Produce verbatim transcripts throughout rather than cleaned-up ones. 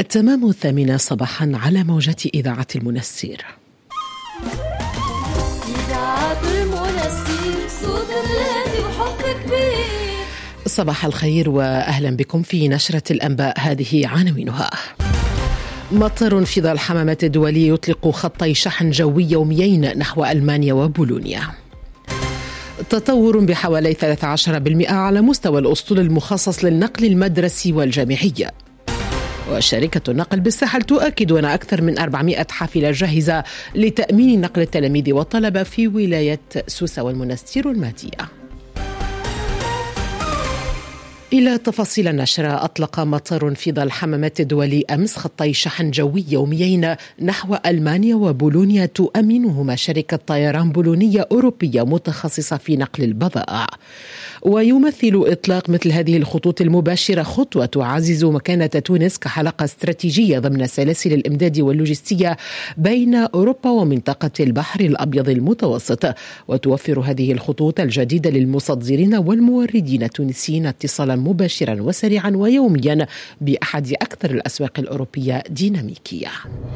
تمام الثامنة صباحا على موجة إذاعة المنستير. إذاعة المنستير صوت الذي وحب كبير. صباح الخير وأهلا بكم في نشرة الأنباء. هذه عناوينها: مطار في ظل الحمامات الدولي يطلق خطي شحن جوي يوميين نحو ألمانيا وبولونيا. تطور بحوالي ثلاثة عشر بالمئة على مستوى الأسطول المخصص للنقل المدرسي والجامعي. وشركة النقل بالساحل تؤكد أن أكثر من أربعمائة حافلة جاهزة لتأمين نقل التلاميذ والطلبة في ولاية سوسة والمنستير والمادية. إلى تفاصيل النشرة. أطلق مطار في ظل الحمامات الدولي أمس خطي شحن جوي يوميين نحو ألمانيا وبولونيا تؤمنهما شركة طيران بولونية أوروبية متخصصة في نقل البضائع. ويمثل إطلاق مثل هذه الخطوط المباشرة خطوة تعزز مكانة تونس كحلقة استراتيجية ضمن سلاسل الإمداد واللوجستية بين أوروبا ومنطقة البحر الأبيض المتوسط. وتوفر هذه الخطوط الجديدة للمصدرين والموردين التونسيين اتصالا مباشرا وسريعا ويوميا بأحد أكثر الأسواق الأوروبية ديناميكية.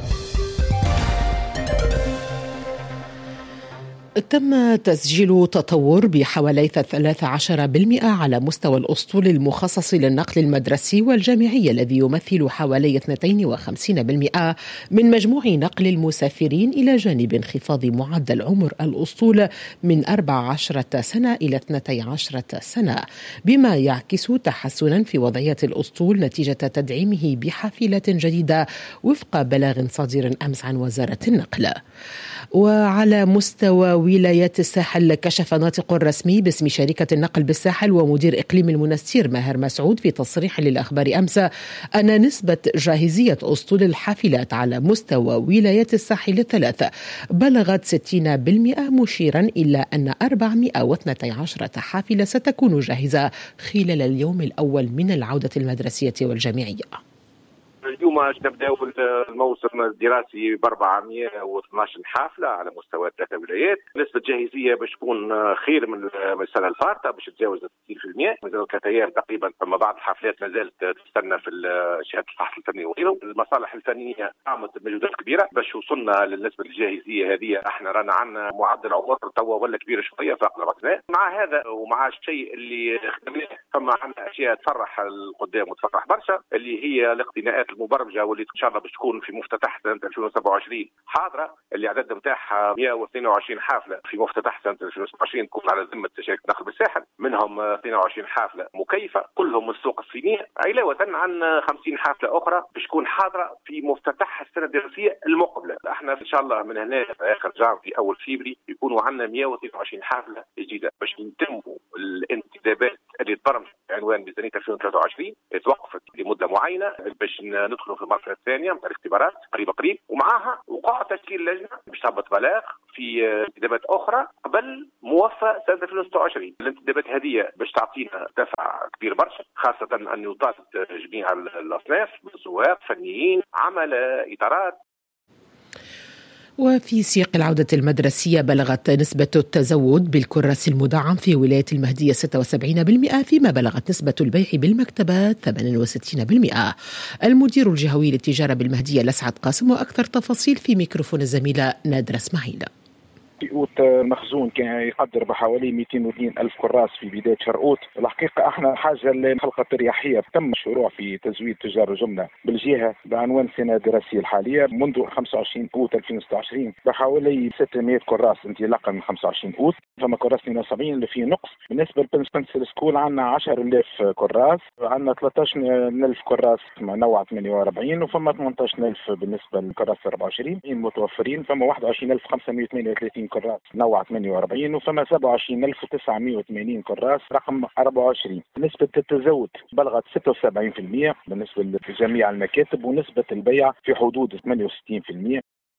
تم تسجيل تطور بحوالي ثلاثة عشر بالمئة على مستوى الأسطول المخصص للنقل المدرسي والجامعي الذي يمثل حوالي اثنين وخمسين بالمئة من مجموع نقل المسافرين، إلى جانب انخفاض معدل عمر الأسطول من أربع عشرة سنة إلى اثنتي عشرة سنة، بما يعكس تحسنا في وضعية الأسطول نتيجة تدعيمه بحافلة جديدة وفق بلاغ صادر أمس عن وزارة النقل. وعلى مستوى ولايات الساحل، كشف ناطق رسمي باسم شركة النقل بالساحل ومدير إقليم المنستير ماهر مسعود في تصريح للأخبار أمس أن نسبة جاهزية أسطول الحافلات على مستوى ولايات الساحل الثلاث بلغت ستين بالمئة، مشيرا إلى أن أربعمائة واثنتي عشرة حافلة ستكون جاهزة خلال اليوم الأول من العودة المدرسية والجامعية. اليوم نبدأ الموسم الدراسي ب أربعمائة واثني عشر حافلة على مستوى ثلاث ولايات. نسبة جاهزية باش تكون خير من السنة الفارطة، باش تتجاوز ستين بالمئة. مازال كتيار تقريبا، فما بعض الحافلات مازالت تستنى في شهادة الفحص الفني وغيره. المصالح الفنية قامت بمجهودات كبيرة باش وصلنا للنسبة الجاهزية هذه. احنا رانا عندنا معدل عمر توا ولا كبير شوية فاق الأربع. مع هذا ومع الشيء اللي خدمناه فما عندنا أشياء تفرح القدام وتفرح برشا، اللي هي الاقتناءات المبرمجه واللي ان شاء الله باش تكون في مفتتح سنه ألفين وسبعة وعشرين حاضره، اللي عدد نتاعها مئة واثنين وعشرين حافله في مفتتح سنه ألفين وسبعة وعشرين تكون على ذمه شركه نقل بالساحل، منهم اثنين وعشرين حافله مكيفه كلهم من السوق الصينيه، علاوه عن خمسين حافله اخرى باش تكون حاضره في مفتتح السنه الدراسيه المقبله. احنا ان شاء الله من هنا في اخر جان في اول فيبري يكونوا عندنا مئة واثنين وعشرين حافله جديده باش يتموا الانتدابات اللي تبرمج عنوان ميزانيه ألفين وثلاثة وعشرين توقفت لمده معينه باش ندخلوا في المرحله الثانيه من الاختبارات قريب قريب، ومعها وقع تشكيل لجنه باش تهبط بلاغ في انتدابات اخرى قبل موفى سنه ألفين وستة وعشرين. الانتدابات هذه باش تعطينا دفع كبير برشا، خاصه ان يطالب جميع الاصناف من سواق فنيين عملاء اطارات. وفي سياق العودة المدرسية، بلغت نسبة التزود بالكراس المدعم في ولاية المهدية ستة وسبعين بالمئة، فيما بلغت نسبة البيع بالمكتبات ثمانية وستين بالمئة. المدير الجهوي للتجارة بالمهدية لسعد قاسم، وأكثر تفاصيل في ميكروفون الزميلة نادرة اسماعيل. أوت المخزون كان يقدر بحوالي مئتين واثنين ألف كراس في بداية شهر أوت. الحقيقة احنا حاجة لخلق الرياحية، تم الشروع في تزويد تجار الجملة بالجهة بعنوان السنة الدراسية الحالية منذ خمسة وعشرين أوت ألفين وستة وعشرين بحوالي ستمائة كراس انطلاقا من خمسة وعشرين أوت. فما كراس اثنين وسبعين اللي فيه نقص. بالنسبة للبنسل سكول عندنا عشرة آلاف كراس، عندنا ثلاثة عشر ألف كراس نوع ثمانية وأربعين، وفما ثمانية عشر ألف بالنسبة للكراس أربعة وعشرين متوفرين. فما واحد وعشرين ألف وخمسمائة وثمانية وثلاثين كراس نوع ثمانية وأربعين، وفما سبعة وعشرين ألف وتسعمائة وثمانين كراس رقم أربعة وعشرين. نسبة التزود بلغت ستة وسبعين بالمئة بالنسبة لجميع المكاتب، ونسبة البيع في حدود ثمانية وستين بالمئة.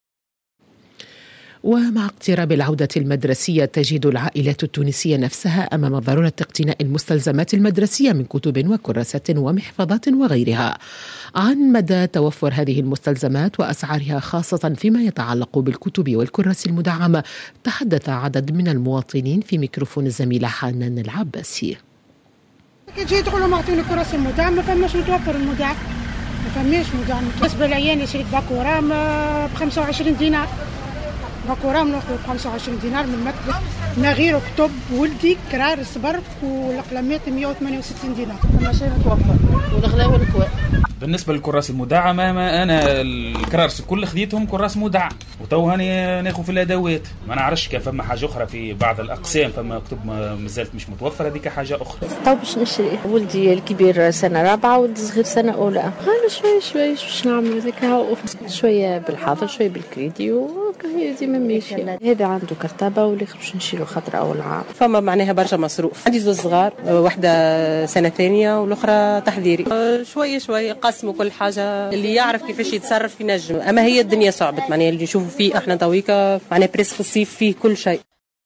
ومع اقتراب العودة المدرسية، تجد العائلات التونسية نفسها أمام ضرورة اقتناء المستلزمات المدرسية من كتب وكراسات ومحفظات وغيرها. عن مدى توفر هذه المستلزمات وأسعارها، خاصة فيما يتعلق بالكتب والكراس المدعمة، تحدث عدد من المواطنين في ميكروفون الزميلة حنان العباسي. كي تجي تقول لهم اعطوني الكراسي المدعمة، ما فماش متوفر المدعم. ما فماش مدعم. بالنسبة لعياني شريت باكورام ب خمسة وعشرين دينار، باكورام ناخذ ب خمسة وعشرين دينار من المكتب، ما غير كتب ولدي كرار الصبرك والقلمات مئة وثمانية وستين دينار، ما شيء متوفر والغلاء والكواء. بالنسبة للكراس المدعمة ما أنا الكراس كل خذيتهم كراس مدعم، وتو هاني ناخذ في الأدوات. ما نعرفش كان فما حاجة أخرى في بعض الأقسام، فما كتب مازالت مش متوفرة، هذيك حاجة أخرى. تو باش نشري ولدي الكبير سنة رابعة ولدي الصغير سنة أولى. أنا شوي شوي باش نعمل هذيك، شوية بالحافظ شوية بالكريدي وهي ديما ماشية. هذا عنده كرتابة والآخر باش نشيله خطرة أول عام. فما معناها برشا مصروف. عندي زوج صغار، واحدة سنة ثانية والأخرى تحضيري. شوية شوية قسموا كل حاجة، اللي يعرف كيفاش يتصرف ينجم. أما هي الدنيا صعبت، معناها اللي نشوفوا فيه احنا تويكا معناها بريس في الصيف فيه كل شيء.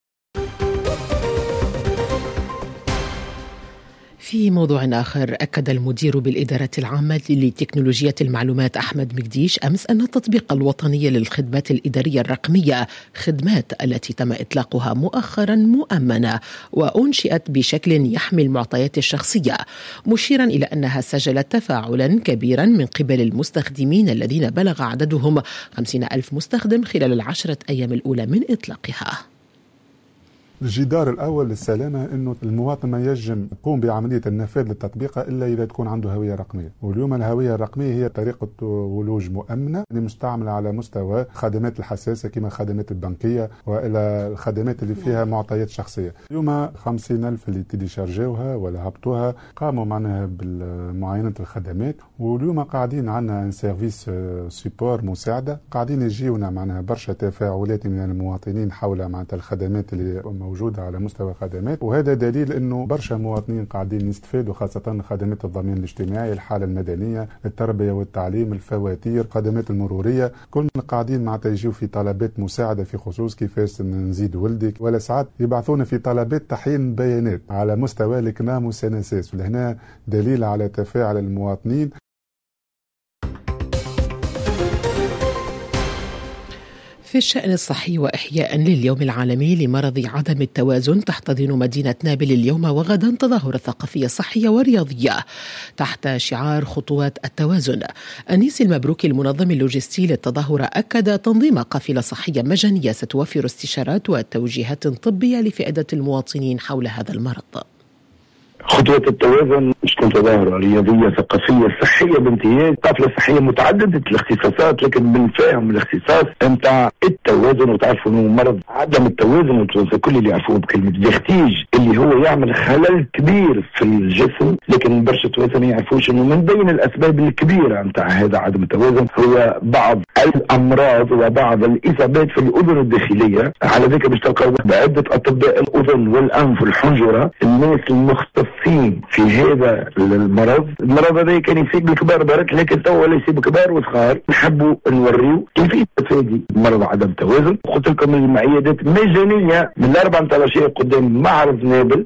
في موضوع آخر، أكد المدير بالإدارة العامة لتكنولوجيا المعلومات أحمد مكديش أمس أن التطبيق الوطني للخدمات الإدارية الرقمية خدمات التي تم إطلاقها مؤخرا مؤمنة وأنشئت بشكل يحمي المعطيات الشخصية، مشيرا إلى أنها سجلت تفاعلا كبيرا من قبل المستخدمين الذين بلغ عددهم خمسين ألف مستخدم خلال العشرة أيام الأولى من إطلاقها. الجدار الأول للسلامة أنه المواطن ما يجم يقوم بعملية النفاذ للتطبيق إلا إذا تكون عنده هوية رقمية. واليوم الهوية الرقمية هي طريقة ولوج مؤمنة مستعملة على مستوى خدمات الحساسة كما الخدمات البنكية وإلى الخدمات اللي فيها معطيات شخصية. اليوم خمسين ألف اللي تديشارجوها ولا هبطوها قاموا معنا بالمعاينة الخدمات، واليوم قاعدين عنا سيرفيس سيبور مساعدة، قاعدين يجيونا معنا برشا تفاعلات من المواطنين حول معناتها الخدمات اللي موجودة على مستوى خدمات، وهذا دليل أنه برشا مواطنين قاعدين يستفادوا خاصة خدمات الضمان الاجتماعي، الحالة المدنية، التربية والتعليم، الفواتير، الخدمات المرورية، كلنا قاعدين معناتها يجيو في طلبات مساعدة في خصوص كيفاش نزيد ولدك، ولا ساعات يبعثونا في طلبات تحيين بيانات على مستوى الكنام والسنساس، ولهنا دليل على تفاعل المواطنين. في الشأن الصحي وإحياء لليوم العالمي لمرض عدم التوازن، تحتضن مدينة نابل اليوم وغدا تظاهرة ثقافية صحية ورياضية تحت شعار خطوات التوازن. أنيس المبروكي المنظم اللوجستي للتظاهرة أكد تنظيم قافلة صحية مجانية ستوفر استشارات وتوجيهات طبية لفئة المواطنين حول هذا المرض. خطوة التوازن مش تكون تظاهرة رياضية ثقافية صحية بامتياز، قافلة صحية متعددة الاختصاصات، لكن بنفهم الاختصاص نتاع التوازن. وتعرفوا انه مرض عدم التوازن وتوازن كل اللي يعرفوه بكلمة فيرتيج اللي هو يعمل خلل كبير في الجسم، لكن برشا توازن ما يعرفوش انه من بين الاسباب الكبيرة نتاع هذا عدم التوازن هو بعض الامراض وبعض الاصابات في الاذن الداخلية. على ذلك باش تلقاو بعدة اطباء الاذن والانف والحنجرة الناس المختصين في هذا المرض. المرض هذا كان يصيب الكبار برك، لكن تو ولا يصيب كبار وصغار. نحبوا نوريو كيف تفادي مرض عدم التوازن. قلت لكم المعيادات مجانية من الأربع نتاع العشية قدام معرض نابل.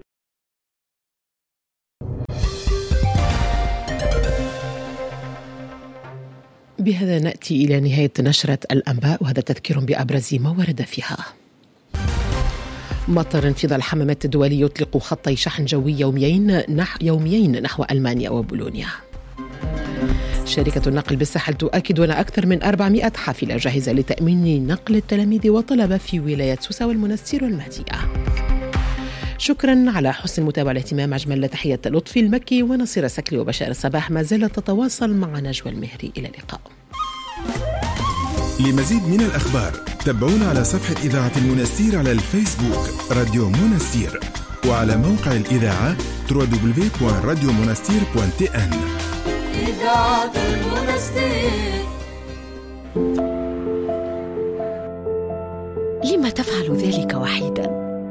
بهذا نأتي إلى نهاية نشرة الأنباء، وهذا تذكير بأبرز ما ورد فيها. مطر انفض الحمامات الدولي يطلق خطي شحن جوي يوميين نحو يوميين نحو ألمانيا وبولونيا. شركة النقل بالساحل تؤكد أن أكثر من أربعمائة حافلة جاهزة لتأمين نقل التلاميذ والطلبة في ولاية سوسة والمنستير والمهدية. شكرا على حسن المتابعة والاهتمام. أجمل تحية لطفي المكي ونصير سكلي وبشار الصباح. ما زالت تتواصل مع نجوى المهري. إلى اللقاء. لمزيد من الأخبار تابعونا على صفحة إذاعة المنستير على الفيسبوك راديو منستير، وعلى موقع الإذاعة دبليو دبليو دبليو دوت راديو منستير دوت تي إن. إذاعة المنستير. لما تفعل ذلك وحيدا؟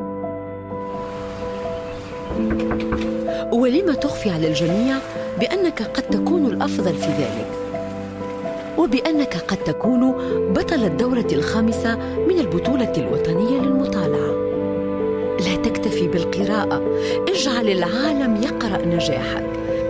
ولما تخفي على الجميع بأنك قد تكون الأفضل في ذلك، وبأنك قد تكون بطل الدورة الخامسة من البطولة الوطنية للمطالعة؟ لا تكتفي بالقراءة، اجعل العالم يقرأ نجاحك.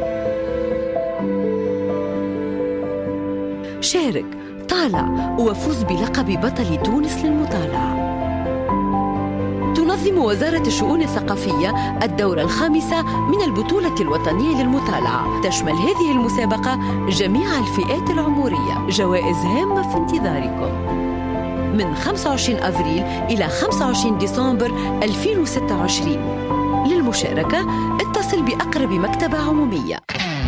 شارك، طالع، وفوز بلقب بطل تونس للمطالعة. تنظم تنظم وزارة الشؤون الثقافية الدورة الخامسة من البطولة الوطنية للمطالعة. تشمل هذه المسابقة جميع الفئات العمرية. جوائز هامة في انتظاركم من خمسة وعشرين أفريل إلى خمسة وعشرين ديسمبر ألفين وستة وعشرين. للمشاركة اتصل بأقرب مكتبة عمومية.